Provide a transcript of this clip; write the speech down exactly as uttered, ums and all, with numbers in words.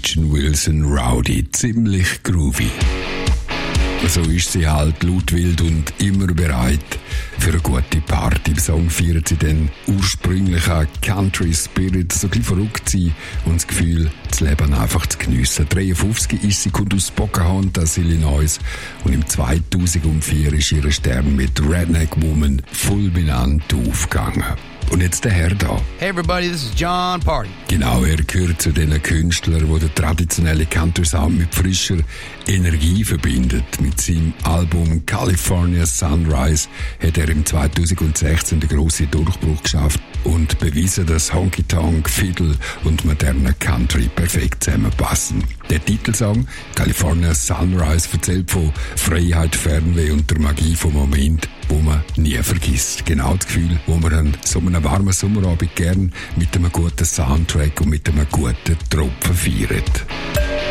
Gretchen Wilson Rowdy. Ziemlich groovy. So ist sie halt, laut, wild und immer bereit für eine gute Party. Im Song feiert sie den ursprünglichen Country Spirit, so ein bisschen verrückt sein und das Gefühl, das Leben einfach zu geniessen. dreiundfünfzig ist sie, kommt aus Pocahontas, Illinois, und im zweitausendvier ist ihr Stern mit Redneck Woman fulminant aufgegangen. Und jetzt der Herr da. Hey everybody, this is Jon Pardi. Genau, er gehört zu den Künstlern, die den traditionellen Country-Sound mit frischer Energie verbindet. Mit seinem Album California Sunrise hat er im zweitausendsechzehn den grossen Durchbruch geschafft und bewiesen, dass Honky-Tonk, Fiddle und moderner Country perfekt zusammenpassen. Der Titelsong California Sunrise erzählt von Freiheit, Fernweh und der Magie vom Moment, wo man nie vergisst. Genau das Gefühl, wo man an so einem warmen Sommerabend gern mit einem guten Soundtrack und mit einem guten Tropfen feiert.